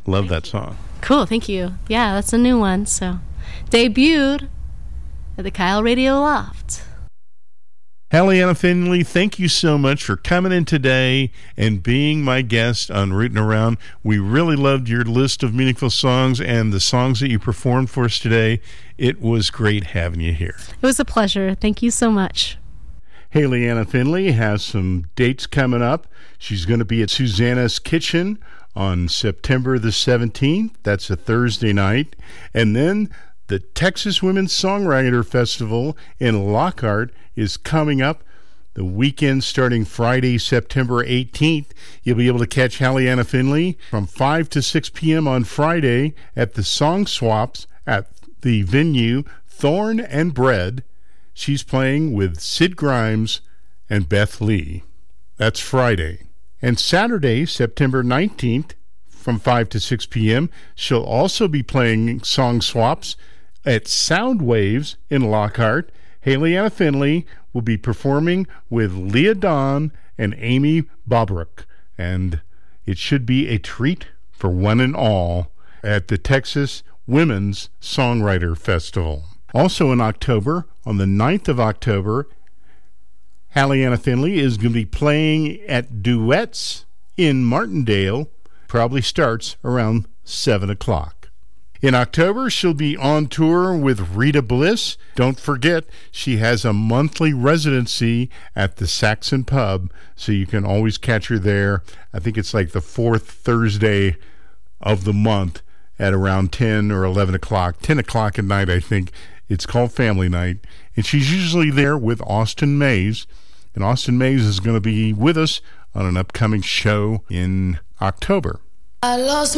Love that song. Cool, thank you. Yeah, that's a new one. So, debuted at the Kyle Radio Loft. Halliana Finley, thank you so much for coming in today and being my guest on Rootin' Around. We really loved your list of meaningful songs and the songs that you performed for us today. It was great having you here. It was a pleasure. Thank you so much. Halliana Finley has some dates coming up. She's going to be at Susanna's Kitchen on September the 17th. That's a Thursday night. And then the Texas Women's Songwriter Festival in Lockhart is coming up the weekend starting Friday, September 18th. You'll be able to catch Halliana Finley from 5 to 6 p.m. on Friday at the Song Swaps at the venue Thorn and Bread. She's playing with Sid Grimes and Beth Lee. That's Friday. And Saturday, September 19th, from 5 to 6 p.m., she'll also be playing Song Swaps at Sound Waves in Lockhart. Halliana Finley will be performing with Leah Dawn and Amy Bobrook. And it should be a treat for one and all at the Texas Women's Songwriter Festival. Also in October, on the 9th of October, Halliana Finley is going to be playing at Duets in Martindale. Probably starts around 7 o'clock. In October, she'll be on tour with Rita Bliss. Don't forget, she has a monthly residency at the Saxon Pub, so you can always catch her there. I think it's like the fourth Thursday of the month at around 10 or 11 o'clock. 10 o'clock at night, I think. It's called Family Night. And she's usually there with Austin Mays. And Austin Mays is going to be with us on an upcoming show in October. I lost